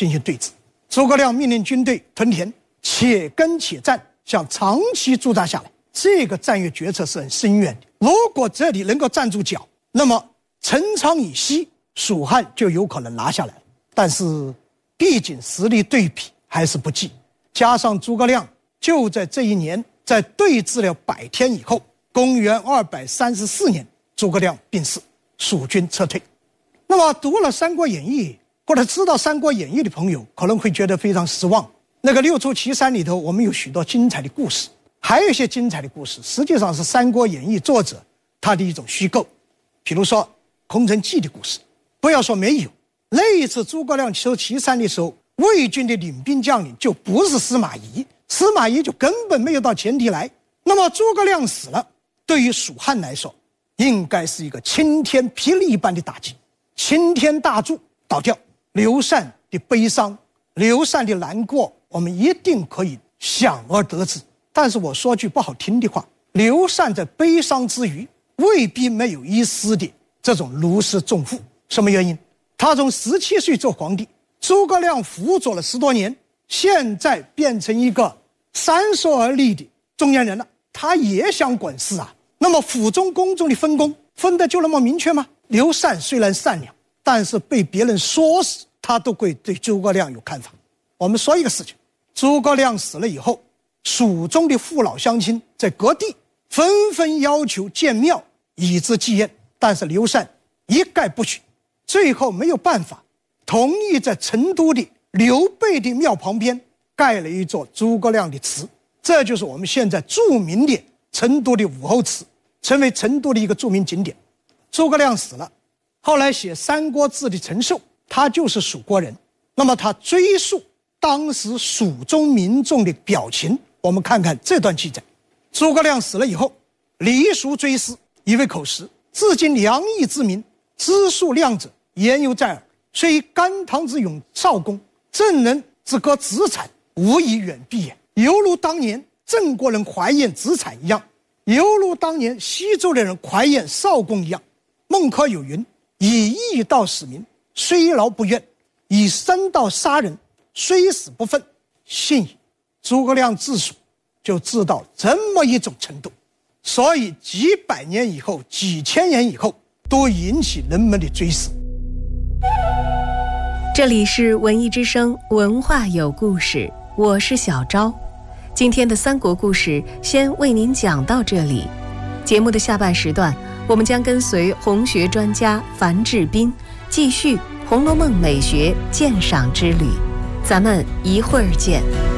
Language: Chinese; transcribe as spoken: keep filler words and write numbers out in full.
进行对峙。诸葛亮命令军队屯田，且跟且战，想长期驻扎下来。这个战略决策是很深远的。如果这里能够站住脚，那么陈仓以西，蜀汉就有可能拿下来。但是毕竟实力对比还是不济，加上诸葛亮就在这一年，在对峙了百天以后，公元二百三十四年，诸葛亮病逝，蜀军撤退。那么读了《三国演义》或者知道《三国演义》的朋友可能会觉得非常失望。那个六出祁山里头，我们有许多精彩的故事，还有一些精彩的故事实际上是《三国演义》作者他的一种虚构。比如说空城计的故事，不要说没有，那一次诸葛亮收祁山的时候，魏军的领兵将领就不是司马懿，司马懿就根本没有到前提来。那么诸葛亮死了，对于蜀汉来说应该是一个晴天霹雳般的打击，擎天大柱倒掉，刘禅的悲伤，刘禅的难过，我们一定可以想而得知。但是我说句不好听的话，刘禅在悲伤之余未必没有一丝的这种如释重负。什么原因？他从十七岁做皇帝，诸葛亮辅佐了十多年，现在变成一个三十而立的中年人了，他也想管事啊。那么府中宫中的分工分的就那么明确吗？刘禅虽然善良，但是被别人说死，他都会对诸葛亮有看法。我们说一个事情，诸葛亮死了以后，蜀中的父老乡亲在各地纷纷要求建庙以资祭奠，但是刘禅一概不许，最后没有办法，同意在成都的刘备的庙旁边盖了一座诸葛亮的祠，这就是我们现在著名的成都的武侯祠，成为成都的一个著名景点。诸葛亮死了，后来写《三国志》的陈寿，他就是蜀国人，那么他追溯当时蜀中民众的表情，我们看看这段记载。诸葛亮死了以后，黎叔追思，一位口实，至今良义之民，知数量者言犹在耳，虽甘棠之勇少公，郑人之割子产，无以远避也。犹如当年郑国人怀念子产一样，犹如当年西周的人怀念少公一样。孟轲有云：以义道使民，虽劳不怨；以身道杀人，虽死不愤。信矣。诸葛亮治蜀就治到这么一种程度，所以几百年以后，几千年以后，都引起人们的追思。 这里是文艺之声，文化有故事，我是小昭。今天的三国故事先为您讲到这里。节目的下半时段，我们将跟随红学专家樊志斌继续《红楼梦》美学鉴赏之旅，咱们一会儿见。